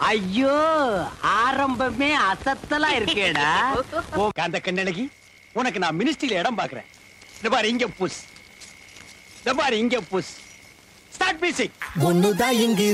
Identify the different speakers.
Speaker 1: ஐயோ ஆரம்பமே அசத்தலா இருக்கேடா.
Speaker 2: காந்த கண்ணழகி, உனக்கு நான் மினிஸ்ட்ரியில இடம் பாக்குறேன். இந்த பாரு இங்க புஷ், இந்த பாரு இங்க புஷ். Start music.
Speaker 3: ஒண்ணுதான் இங்கு